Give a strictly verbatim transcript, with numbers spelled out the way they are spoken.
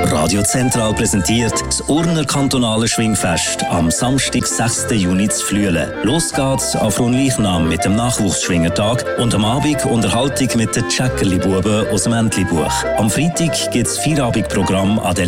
Radio Zentral präsentiert das Urner kantonale Schwingfest am Samstag, sechsten Juni zu Flüelen. Los geht's auf Fronleichnam mit dem Nachwuchsschwingertag und am Abend Unterhaltung mit den Tschäckerli-Buben aus dem Entli-Buch. Am Freitag gibt's Feierabendprogramm an der